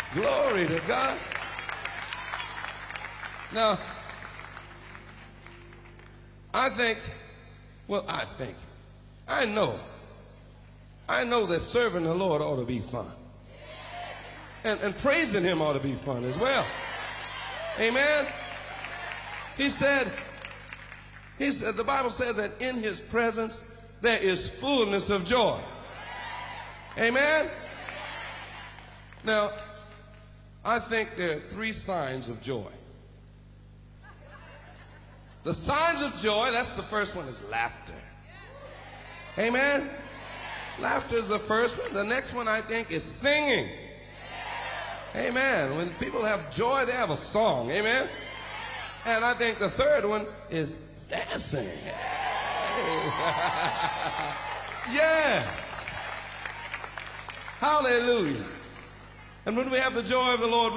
Glory to God. Now, I know that serving the Lord ought to be fun. And praising him ought to be fun as well. Amen. He said, the Bible says that in his presence there is fullness of joy. Amen. Now, I think there are 3 signs of joy. The signs of joy, that's the first one, is laughter. Amen. Laughter is the first one. The next one, I think, is singing. Amen. When people have joy, they have a song. Amen. And I think the third one is dancing. Yes. Hallelujah. And when we have the joy of the Lord,